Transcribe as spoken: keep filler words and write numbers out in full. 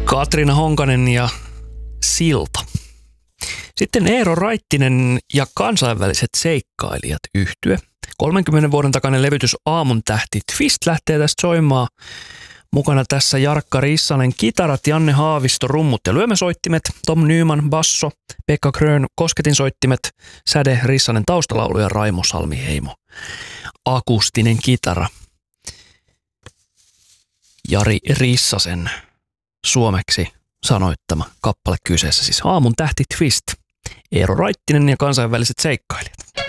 Katriina Honkanen ja Silta. Sitten Eero Raittinen ja kansainväliset seikkailijat -yhtye. kolmenkymmenen vuoden takainen levytys Aamun tähti Twist lähtee tästä soimaan. Mukana tässä Jarkka Rissanen kitarat, Janne Haavisto rummut ja lyömäsoittimet, Tom Nyman basso, Pekka Grön kosketinsoittimet, Säde Rissanen taustalaulu ja Raimo Salmi-Heimo akustinen kitara. Jari Rissasen suomeksi sanoittama kappale kyseessä, siis Aamun tähti Twist, Eero Raittinen ja kansainväliset seikkailijat.